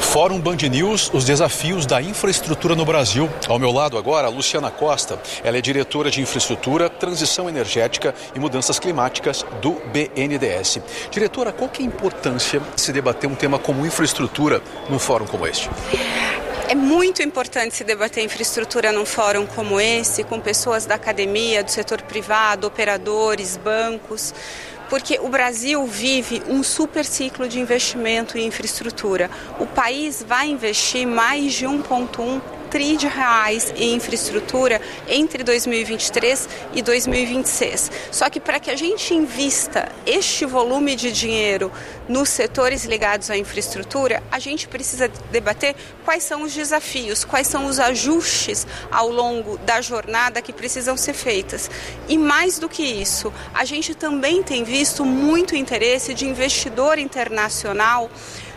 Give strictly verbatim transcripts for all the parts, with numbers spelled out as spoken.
Fórum Band News, os desafios da infraestrutura no Brasil. Ao meu lado agora, a Luciana Costa. Ela é diretora de Infraestrutura, Transição Energética e Mudanças Climáticas do B N D E S. Diretora, qual que é a importância de se debater um tema como infraestrutura num fórum como este? É muito importante se debater infraestrutura num fórum como esse, com pessoas da academia, do setor privado, operadores, bancos, porque o Brasil vive um super ciclo de investimento em infraestrutura. O país vai investir mais de um vírgula um trilhão de reais em infraestrutura entre dois mil e vinte e três e dois mil e vinte e seis. Só que para que a gente invista este volume de dinheiro nos setores ligados à infraestrutura, a gente precisa debater quais são os desafios, quais são os ajustes ao longo da jornada que precisam ser feitas. E mais do que isso, a gente também tem visto muito interesse de investidor internacional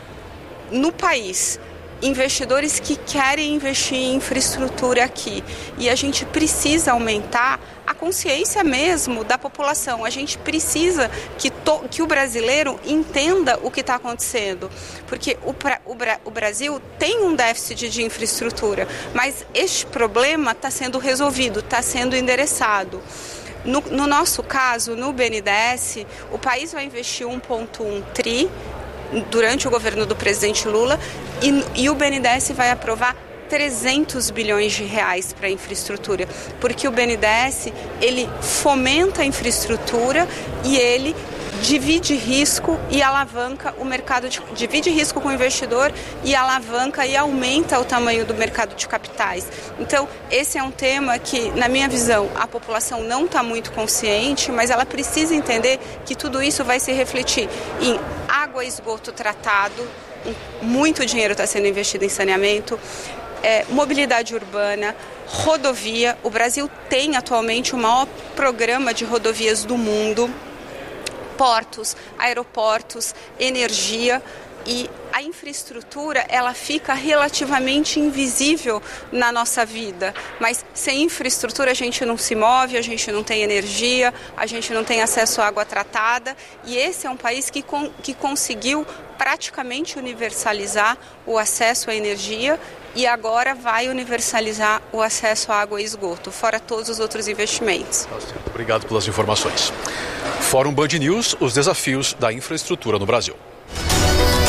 no país. Investidores que querem investir em infraestrutura aqui. E a gente precisa aumentar a consciência mesmo da população. A gente precisa que, to, que o brasileiro entenda o que está acontecendo. Porque o, o, o Brasil tem um déficit de infraestrutura, mas este problema está sendo resolvido, está sendo endereçado. No, no nosso caso, no B N D E S, o país vai investir um vírgula um trilhão durante o governo do presidente Lula e, e o B N D E S vai aprovar trezentos bilhões de reais para a infraestrutura, porque o B N D E S ele fomenta a infraestrutura e ele divide risco e alavanca o mercado, de, divide risco com o investidor e alavanca e aumenta o tamanho do mercado de capitais. Então, esse é um tema que, na minha visão, a população não está muito consciente, mas ela precisa entender que tudo isso vai se refletir em água e esgoto tratado, muito dinheiro está sendo investido em saneamento, é, mobilidade urbana, rodovia. O Brasil tem atualmente o maior programa de rodovias do mundo, portos, aeroportos, energia, e a infraestrutura ela fica relativamente invisível na nossa vida, mas sem infraestrutura a gente não se move, a gente não tem energia, a gente não tem acesso à água tratada, e esse é um país que, com, que conseguiu praticamente universalizar o acesso à energia e agora vai universalizar o acesso à água e esgoto, fora todos os outros investimentos. Obrigado pelas informações. Fórum Band News, os desafios da infraestrutura no Brasil.